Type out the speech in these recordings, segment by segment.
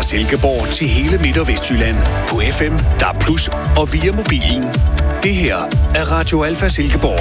Silkeborg til hele Midt- og Vestjylland på FM, DAB+ og via mobilen. Det her er Radio Alfa Silkeborg.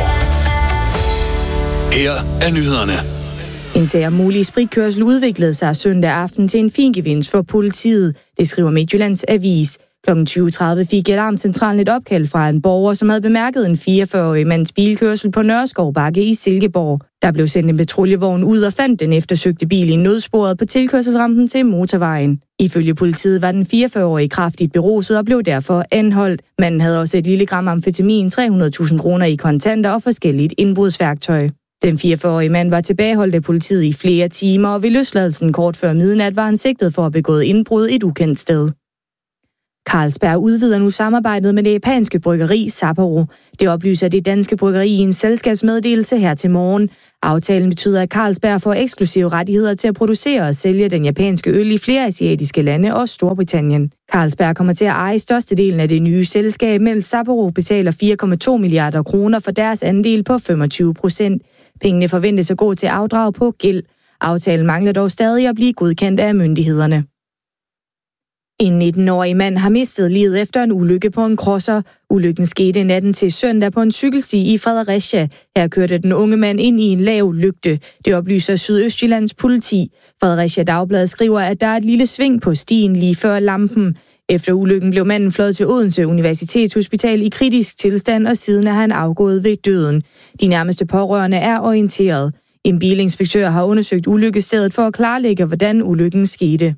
Her er nyhederne. En sag om mulig spritkørsel udviklede sig søndag aften til en fin gevinst for politiet. Det skriver Midtjyllands Avis. Kl. 20.30 fik Alarmcentralen et opkald fra en borger, som havde bemærket en 44-årig mands bilkørsel på Nørreskovbakke i Silkeborg. Der blev sendt en patruljevogn ud og fandt den eftersøgte bil i nødsporet på tilkørselsrampen til motorvejen. Ifølge politiet var den 44-årige kraftigt beruset og blev derfor anholdt. Manden havde også et lille gram amfetamin, 300.000 kroner i kontanter og forskelligt indbrudsværktøj. Den 44-årige mand var tilbageholdt af politiet i flere timer, og ved løsladelsen kort før midnat var han sigtet for at have begået indbrud et ukendt sted. Carlsberg udvider nu samarbejdet med det japanske bryggeri Sapporo. Det oplyser det danske bryggeri i en selskabsmeddelelse her til morgen. Aftalen betyder, at Carlsberg får eksklusive rettigheder til at producere og sælge den japanske øl i flere asiatiske lande og Storbritannien. Carlsberg kommer til at eje størstedelen af det nye selskab, mens Sapporo betaler 4,2 milliarder kroner for deres andel på 25%. Pengene forventes at gå til afdrag på gæld. Aftalen mangler dog stadig at blive godkendt af myndighederne. En 19-årig mand har mistet livet efter en ulykke på en crosser. Ulykken skete natten til søndag på en cykelsti i Fredericia. Her kørte den unge mand ind i en lav lygte. Det oplyser Sydøstjyllands politi. Fredericia Dagblad skriver, at der er et lille sving på stien lige før lampen. Efter ulykken blev manden fløjet til Odense Universitetshospital i kritisk tilstand, og siden er han afgået ved døden. De nærmeste pårørende er orienteret. En bilinspektør har undersøgt ulykkesstedet for at klarlægge, hvordan ulykken skete.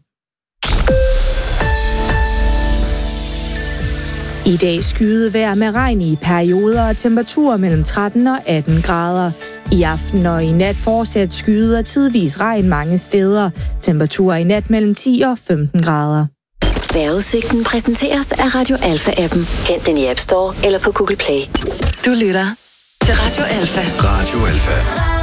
I dag skyet vejr med regn i perioder og temperaturer mellem 13 og 18 grader. I aften og i nat fortsat skyet og tidvis regn mange steder. Temperaturer i nat mellem 10 og 15 grader. Vejrudsigten præsenteres af Radio Alfa-appen. Hent den i App Store eller på Google Play. Du lytter til Radio Alfa. Radio Alfa.